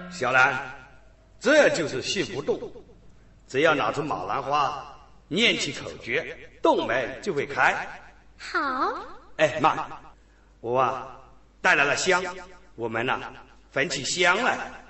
小兰，这就是幸福洞。只要拿出马兰花，念起口诀，洞门就会开。 好。 哎，妈，我带来了香，我们焚起香来。